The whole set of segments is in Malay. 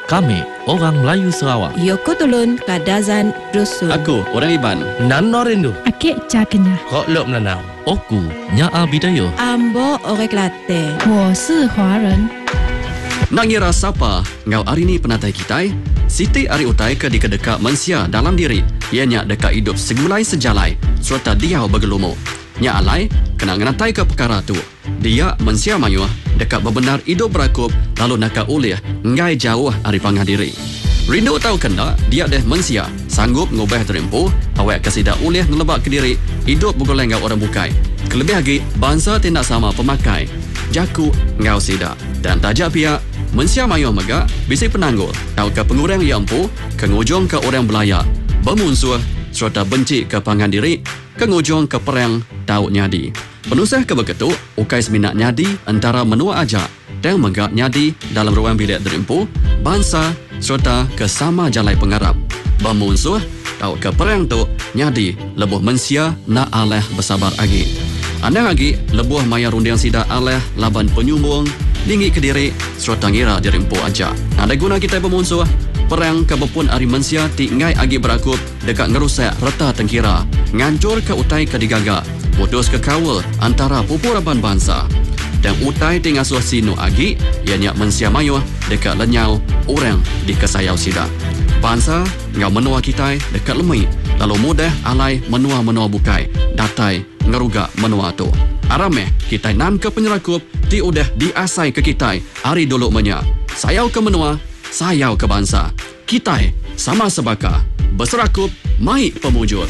Kami orang Melayu Sarawak. Yoko Tulun Kadazan Dusun. Aku orang Iban. Nan Norindu. Akik Cakenya. Kok lop nanau. Oku Nyaa Bidayo. Ambo Orang Kelantan. 我是华人。 Nak ngira siapa ngau hari ni penatai kita? Siti ari utai ke dekat mensia dalam diri. Ianya dekat hidup segulai sejalai serta dia bergelumu. Nya alai kena ngenatai ke perkara tu. Dia mensia mayuh dekat bebenar hidup berakup lalu nak ulih ngai jauh ari pangah diri. Rindu tahu kena dia deh mensia sanggup ngubah terempu awak kesida ulih ngelebak ke diri hidup bergoleng ngau orang bukai. Kelebih lagi bangsa tindak sama pemakai. Jaku ngau sida dan tajak pihak mensia mayuh mega bisik penanggul tahu ke pengurang yang empu ke ngujung ke orang belayak bermusuh serta benci ke pangan diri ke ngujung ke perang tahu nyadi penusah ke begitu ukai seminat nyadi antara menua aja dan mega nyadi dalam ruang bilik derimpu bangsa serta ke sama jalai pengarap bermusuh tahu ke perang tu nyadi lebuh mensia na aleh bersabar agi andang lagi lebuh maya rundiang sida aleh laban penyumbung tinggi ke diri serta ngira dirimpu aja. Ada guna kita bermusuh perang kebepun ari mensia ti ngai agi berakup dekat ngerusak reta tengkira ngancur ke utai ke digaga putus ke kawal antara pupuraban bangsa dan utai ti ngasuh sinu agi ianya mensia mayuh dekat lenyau orang di kesayau sida bangsa ngau menua kita dekat lemai lalu mudah alai menua bukai datai ngeruga menua tu arameh kita nan ke penyerakup ti udah diasai ke kita hari dulu menya sayau ke menua sayau ke bangsa kita sama sebaka berserakup mai pemujur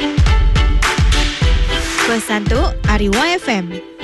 Pesan tu Ari YFM.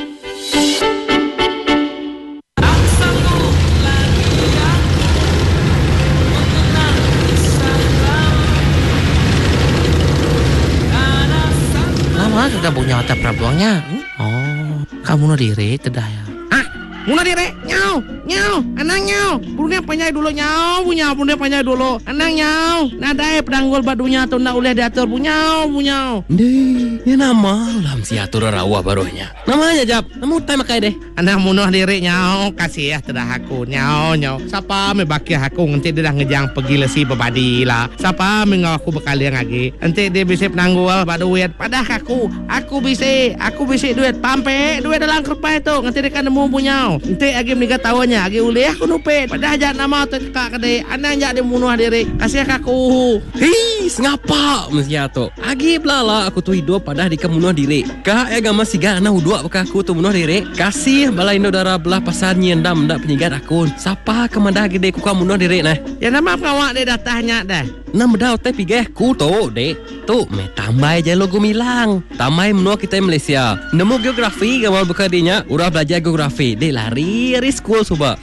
Lama sudah punya otak prabuangnya. Oh, kamu no diri tedah ya. Muna dire, nyau, anang nyau. Punya panjai dulu nyau, punya panjai dulu. Anang nyau, nadai pedanggul badunya tu nak uleh diatur punya. Deh, ya nama ulam si atur rawah barunya. Namanya Jap, namu utai makai deh. Anang munuh diri nyau, kasih ya tedah aku nyau. Siapa me baki aku nanti dia dah ngejang pergi lesi bebadi lah. Siapa mengau aku bekali lagi. Nanti dia bisa penanggul baduit padah aku bisa duit pampe, duit dalam kerpai tu. Nanti dia kan nemu punya. Nanti agi menikah tahunya agi ulih aku nupit pada hajat nama tu kak kedai anang jak dia munuh diri kasih aku Hei, ngapa mesti tu? Agi belala aku tu hidup pada di kemunuh diri. Kak ya gama siga ana hudua beka aku tu munuh diri. Kasih balai no darah belah pasar nyendam ndak penyigat aku. Siapa kemandah gede ku munuh diri nah. Ya nama ngawak dia datahnya dah. Nam dah teh pigeh ku tu dek. Tu me tambah je logo milang. Tambah menua kita Malaysia. Nemu geografi gamal bekadinya. Urang belajar geografi. Dek lari school coba.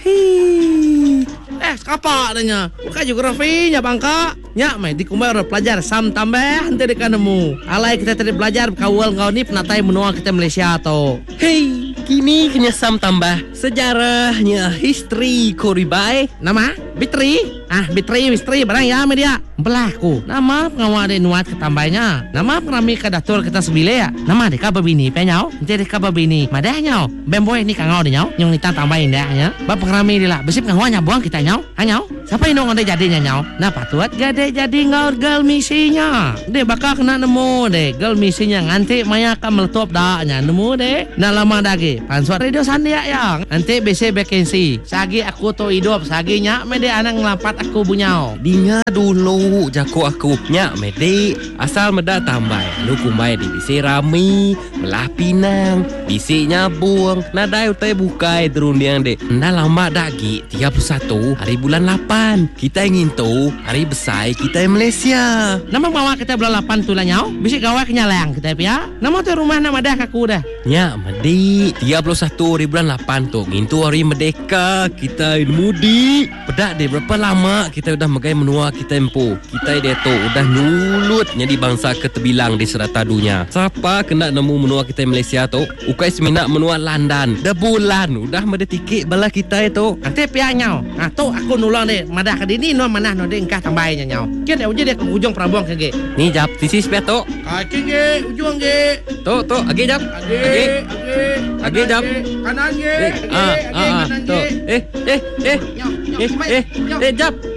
Sekapa adanya. Bukan geografinya bangka. Nyak mai dikumbai orang pelajar sam tambah nanti dekat nemu. Alai kita tadi belajar kawal kau ni penatai menua kita Malaysia tu. Hei, kini kena sam tambah sejarahnya history koribai. Nama Bitri. Bitri barang ya media. Belaku. Nama pengawal ada nuat ketambahnya. Nama penami kadatur kita sebile ya. Nama deka babini penyau. Nanti deka babini madah nyau. Bemboy ni kangau dia nyau. Yang nita tambahin dah ya. Bap pengrami dia lah. Besip kangau buang kita nyau. Nyau. Siapa yang nong jadinya nyau? Nah patuat gade jadi ngaur gel misinya. Dia bakal kena nemu deh gel misinya nganti maya akan meletup dah nya nemu deh. Nah lama lagi. Pansuat radio sandia yang. Nanti besi vacancy. Sagi aku tu hidup saginya media anak ngelampat aku bunyau. Dinga dulu jago aku nyak mede asal meda tambah lu kumbai di bisi rami melah pinang bisi nyabung nadai utai bukai derundiang dek nda lama dagi 31 hari bulan 8 kita ingin tu hari besai kita Malaysia. Nama bawa kita bulan 8 tu lah nyau. Bisi gawai kenyalang kita pia. Nama tu rumah nama dah kaku dah. Nyak mede 31 hari bulan 8 tu ngintu hari merdeka kita mudi. Pedak deh berapa lama kita udah megai menua kita empu. Kita dia tu udah nulut jadi bangsa ketebilang di serata dunia. Siapa kena nemu menua kita Malaysia tu? Ukai seminat menua London. Dah bulan udah mada tikik bala kita itu. Nanti pihak nyau. Nah tu aku nulung deh. Madah ke dini no manah no deh engkah tambahnya nyau. Kian dia ujung dia ke ujung prabuang ke ge. Ni jap tisis pihak tu. Kaki ge ujung ge. Tu agi jap. Agi jap. Kanan ge. Tu. Jap.